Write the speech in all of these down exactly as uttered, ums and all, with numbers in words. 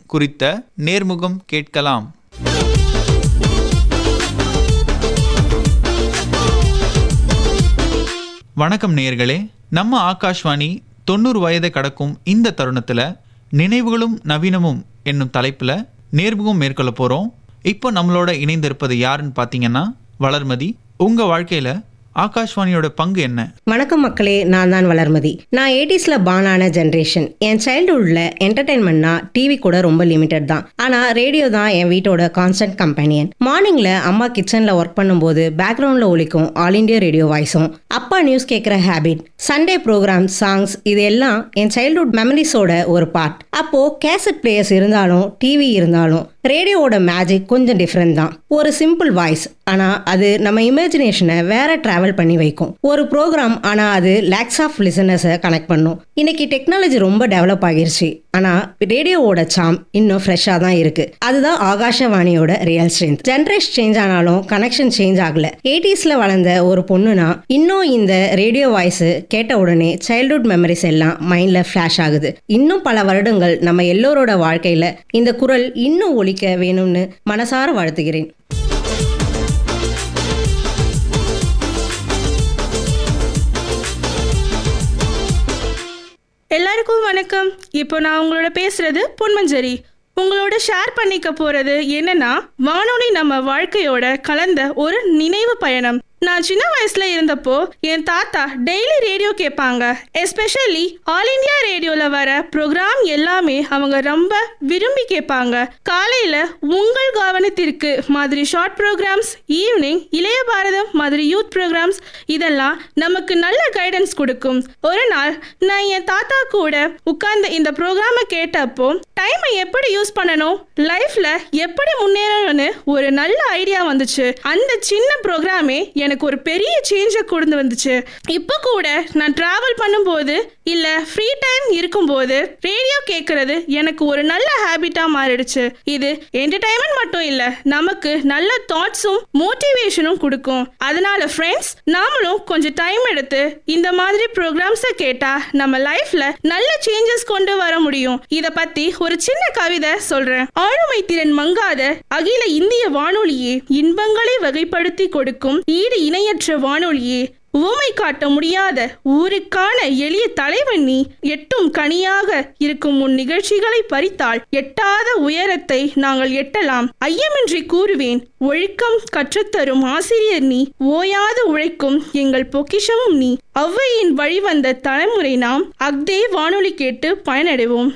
குறித்த நேர்முகம் கேட்கலாம். வணக்கம் நேயர்களே, நம்ம ஆகாஷ்வாணி தொண்ணூறு வயதை கடக்கும் இந்த தருணத்துல நினைவுகளும் நவீனமும் என்னும் தலைப்புல நேர்முகம் மேற்கொள்ள போறோம். இப்போ நம்மளோட இணைந்திருப்பது யாருன்னு பாத்தீங்கன்னா வளர்மதி. உங்க வாழ்க்கையில ஆகாஷ்வாணியோட பங்கு என்ன? வணக்கம் மக்களே, நான் தான் வளர்மதி. நான் எயிட்டிஸ்ல பானான ஜென்ரேஷன். என் சைல்டுஹுட்ல என்டர்டைன்மெண்ட்னா டிவி கூட ரொம்ப லிமிட்டட் தான். ஆனா ரேடியோ தான் என் வீட்டோட கான்ஸ்டன்ட் கம்பெனியன். மார்னிங்ல அம்மா கிச்சன்ல ஒர்க் பண்ணும்போது பேக்ரவுண்ட்ல ஒலிக்கும் ஆல் இண்டியா ரேடியோ வாய்ஸும், அப்பா நியூஸ் கேட்கிற ஹேபிட், சண்டே ப்ரோக்ராம், சாங்ஸ், இது எல்லாம் என் சைல்டுஹுட் மெமரிஸோட ஒரு பார்ட். அப்போ கேசட் பிளேயர்ஸ் இருந்தாலும் டிவி இருந்தாலும் ரேடியோவோட மேஜிக் கொஞ்சம் டிஃப்ரெண்ட் தான். ஒரு சிம்பிள் வாய்ஸ், ஆனா அது நம்ம இமேஜினேஷனை வேற டிராவல் பண்ணி வைக்கும். ஒரு ப்ரோக்ராம், ஆனா அது லேக்ஸ் ஆஃப் லிசனர்ஸை கனெக்ட் பண்ணும். இன்னைக்கு டெக்னாலஜி ரொம்ப டெவலப் ஆகிருச்சு, ஆனா ரேடியோவோட சாம் இன்னும் ஃப்ரெஷ்ஷா தான் இருக்கு. அதுதான் ஆகாஷவாணியோட ரியல் ஸ்ட்ரென்த். ஜென்ரேஷன் சேஞ்ச் ஆனாலும் கனெக்ஷன் சேஞ்ச் ஆகல. எயிட்டிஸ்ல வளர்ந்த ஒரு பொண்ணுனா இன்னும் இந்த ரேடியோ வாய்ஸ் கேட்ட உடனே சைல்ட்ஹுட் மெமரிஸ் எல்லாம் மைண்ட்ல ஃபிளாஷ் ஆகுது. இன்னும் பல வருடங்கள் நம்ம எல்லோரோட வாழ்க்கையில இந்த குரல் இன்னும் ஒலிக்க வேணும்னு மனசார வாழ்த்துகிறேன். எல்லாருக்கும் வணக்கம். இப்போ நான் உங்களோட பேசுறது பொன்மஞ்சரி. உங்களோட ஷேர் பண்ணிக்க போறது என்னன்னா, வானொலி நம்ம வாழ்க்கையோட கலந்த ஒரு நினைவு பயணம். நான் சின்ன வயசுல இருந்தப்போ என் தாத்தா டெய்லி ரேடியோ கேட்பாங்க. எஸ்பெஷலி ஆல் இண்டியா ரேடியோல வர ப்ரோக்ராம் எல்லாமே அவங்க ரொம்ப விரும்பி கேட்பாங்க. காலையில உங்கள் கவனத்திற்கு மாதிரி ஷார்ட் ப்ரோக்ராம்ஸ், ஈவினிங் இளைய பாரதம் மாதிரி யூத் ப்ரோக்ராம்ஸ், இதெல்லாம் நமக்கு நல்ல கைடன்ஸ் கொடுக்கும். ஒரு நாள் நான் என் தாத்தா கூட உட்கார்ந்து இந்த ப்ரோக்ராமை கேட்டப்போ டைமை எப்படி யூஸ் பண்ணணும், லைஃப்ல எப்படி முன்னேறணும்னு ஒரு நல்ல ஐடியா வந்துச்சு. அந்த சின்ன ப்ரோக்ராமே எனக்கு ஒரு பெரிய சேஞ்சை கொண்டு வந்துச்சு. இப்போ கூட நான் டிராவல் பண்ணும்போது இல்ல ஃப்ரீ டைம் இருக்கும்போது ரேடியோ கேட்கறது எனக்கு ஒரு நல்ல ஹேபிட்டா மாறிடுச்சு. இது என்டர்டைன்மெண்ட் மட்டும் இல்ல, நமக்கு நல்ல தாட்ஸும் மோட்டிவேஷனும் கொடுக்கும். அதனால ஃப்ரெண்ட்ஸ், நாமளும் கொஞ்சம் டைம் எடுத்து இந்த மாதிரி ப்ரோக்ராம்ஸை கேட்டா நம்ம லைஃப்ல நல்ல சேஞ்சஸ் கொண்டு வர முடியும். இத பத்தி ஒரு சின்ன கவிதை சொல்றேன். ஆளுமை திறன் மங்காத அகில இந்திய வானொலியே, இன்பங்களை வகைப்படுத்தி கொடுக்கும் ஈடு இணையற்ற வானொலியே, உவமை காட்ட முடியாத ஊருக்கான எளிய தலைவன் நீ, எட்டும் கனியாக இருக்கும் உன் நிகழ்ச்சிகளை பறித்தால் எட்டாத உயரத்தை நாங்கள் எட்டலாம். ஐயமின்றி கூறுவேன், ஒழுக்கம் கற்றுத்தரும் ஆசிரியர் நீ, ஓயாது உழைக்கும் எங்கள் பொக்கிஷமும் நீ. ஔவையின் வழிவந்த தலைமுறை நாம், அக்தே வானொலி கேட்டு பயனடைவோம்.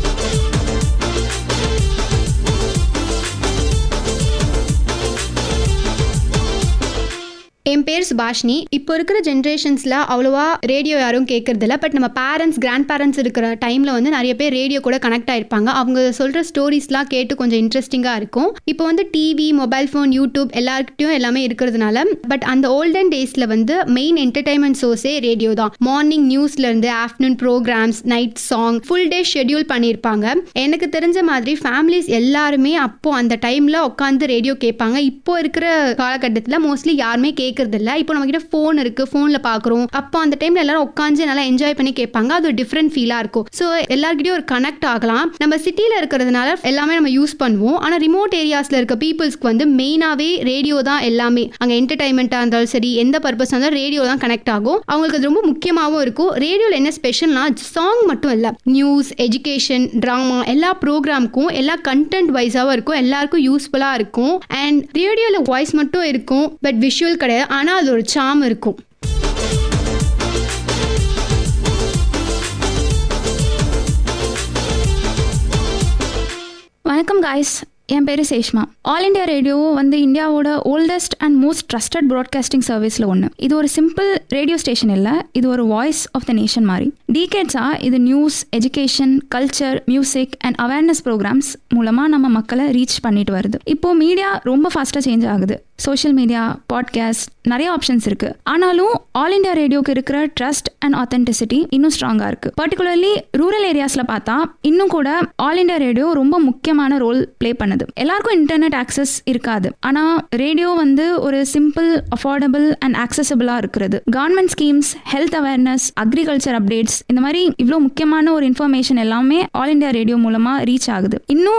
என் பேர் சுபாஷினி. இப்போ இருக்கிற ஜென்ரேஷன்ஸில் அவ்வளோவா ரேடியோ யாரும் கேட்கறதில்ல. பட் நம்ம பேரண்ட்ஸ், கிராண்ட் பேரண்ட்ஸ் இருக்கிற டைமில் வந்து நிறைய பேர் ரேடியோ கூட கனெக்ட் ஆகிருப்பாங்க. அவங்க சொல்கிற ஸ்டோரிஸ்லாம் கேட்டு கொஞ்சம் இன்ட்ரெஸ்டிங்காக இருக்கும். இப்போ வந்து டிவி, மொபைல் ஃபோன், யூடியூப் எல்லாருக்கிட்டையும் எல்லாமே இருக்கிறதுனால, பட் அந்த ஓல்டன் டேஸில் வந்து மெயின் என்டர்டைன்மெண்ட் சோர்ஸே ரேடியோ தான். Morning நியூஸ்லேருந்து afternoon programs, night song, full day schedule பண்ணியிருப்பாங்க. எனக்கு தெரிஞ்ச மாதிரி ஃபேமிலிஸ் எல்லாருமே அப்போ அந்த டைமில் உட்காந்து ரேடியோ கேட்பாங்க. இப்போ இருக்கிற காலகட்டத்தில் மோஸ்ட்லி யாருமே கேட்க இல்ல. இப்போ நம்ம கிட்ட போன் இருக்கு, போன்ல பாக்குறோம். அப்போ அந்த டைம்ல எல்லாரும் உட்காந்து நல்லா என்ஜாய் பண்ணி கேட்பாங்க. அது ஒரு டிஃப்ரெண்ட் ஃபீலா இருக்கும். ஸோ எல்லாருக்கிட்டையும் ஒரு கனெக்ட் ஆகலாம். நம்ம சிட்டில இருக்கிறதுனால எல்லாமே நம்ம யூஸ் பண்ணுவோம். ஆனா ரிமோட் ஏரியாஸ்ல இருக்க பீப்புள்ஸ்க்கு வந்து மெயினாவே ரேடியோ தான் எல்லாமே. அங்க என்டர்டைன்மெண்டா இருந்தாலும் சரி, எந்த பர்பஸ் இருந்தாலும் ரேடியோ தான் கனெக்ட் ஆகும். அவங்களுக்கு அது ரொம்ப முக்கியமாகவும் இருக்கும். ரேடியோல என்ன ஸ்பெஷல்னா, சாங் மட்டும் இல்ல, நியூஸ், எஜுகேஷன், டிராமா, எல்லா ப்ரோக்ராமுக்கும் எல்லா கண்டென்ட் வைஸாவும் இருக்கும். எல்லாருக்கும் யூஸ்ஃபுல்லா இருக்கும். அண்ட் ரேடியோல வாய்ஸ் மட்டும் இருக்கும், பட் விஷுவல் கிடையாது. ஆனா அது ஒரு சாம் இருக்கும். வணக்கம் காய்ஸ், என் பேர் சேஷ்மா. ஆல் இண்டியா ரேடியோ வந்து இந்தியாவோட oldest and most trusted broadcasting சர்வீஸில் ஒன்று. இது ஒரு சிம்பிள் ரேடியோ ஸ்டேஷன் இல்லை, இது ஒரு வாய்ஸ் ஆஃப் த நேஷன் மாதிரி. டீகேட்ஸாக இது news, education, culture, music and awareness programs மூலமாக நம்ம மக்களை ரீச் பண்ணிட்டு வருது. இப்போது மீடியா ரொம்ப ஃபாஸ்ட்டாக சேஞ்ச் ஆகுது. சோஷியல் மீடியா, பாட்காஸ்ட், நிறைய ஆப்ஷன்ஸ் இருக்குது. ஆனாலும் ஆல் இண்டியா ரேடியோக்கு இருக்கிற ட்ரஸ்ட் அண்ட் ஆத்தென்டிசிட்டி இன்னும் ஸ்ட்ராங்காக இருக்குது. பர்டிகுலர்லி ரூரல் ஏரியாஸில் பார்த்தா இன்னும் கூட ஆல் இண்டியா ரேடியோ ரொம்ப முக்கியமான ரோல் ப்ளே பண்ணுது. எல்லாருக்கும் இன்டர்நெட் ஆக்சஸ் இருக்காது. ஆனால் ரேடியோ வந்து ஒரு சிம்பிள், அஃபோர்டபுள் அண்ட் ஆக்சசபிளாக இருக்கிறது. Government schemes, health awareness, agriculture updates, இந்த மாதிரி இவ்வளோ முக்கியமான ஒரு இன்ஃபர்மேஷன் எல்லாமே ஆல் இண்டியா ரேடியோ மூலமாக ரீச் ஆகுது. இன்னும்